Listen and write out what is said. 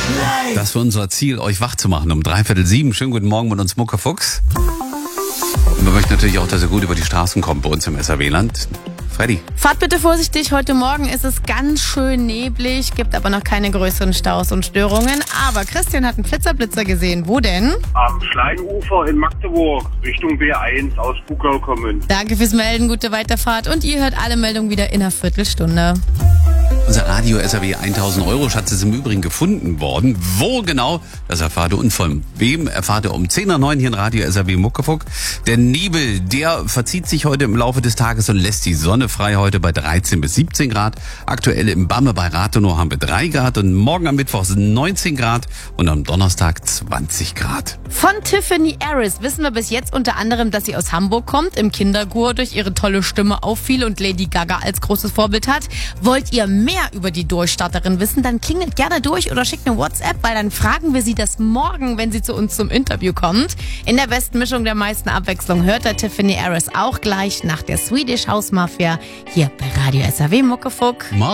Das war unser Ziel, euch wach zu machen um 6:45. Schönen guten Morgen mit uns, Muckefuchs. Und wir möchten natürlich auch, dass ihr gut über die Straßen kommt bei uns im SAW-Land. Freddy. Fahrt bitte vorsichtig, heute Morgen ist es ganz schön neblig, gibt aber noch keine größeren Staus und Störungen. Aber Christian hat einen Flitzer gesehen. Wo denn? Am Schleinufer in Magdeburg, Richtung B1 aus Bugau kommen. Danke fürs Melden, gute Weiterfahrt und ihr hört alle Meldungen wieder in einer Viertelstunde. Unser Radio SAW 1000 € Schatz ist im Übrigen gefunden worden. Wo genau? Das erfahrt ihr und von wem erfahrt ihr um 10:09 hier in Radio SAW Muckefuck. Der Nebel, der verzieht sich heute im Laufe des Tages und lässt die Sonne frei heute bei 13 bis 17 Grad. Aktuell im Bamme bei Rathenow haben wir 3 Grad und morgen am Mittwoch sind 19 Grad und am Donnerstag 20 Grad. Von Tiffany Harris wissen wir bis jetzt unter anderem, dass sie aus Hamburg kommt, im Kinderchor durch ihre tolle Stimme auffiel und Lady Gaga als großes Vorbild hat. Wollt ihr mehr über die Durchstarterin wissen, dann klingelt gerne durch oder schickt eine WhatsApp, weil dann fragen wir sie das morgen, wenn sie zu uns zum Interview kommt. In der besten Mischung der meisten Abwechslung hört der Tiffany Harris auch gleich nach der Swedish House Mafia hier bei Radio SAW Muckefuck.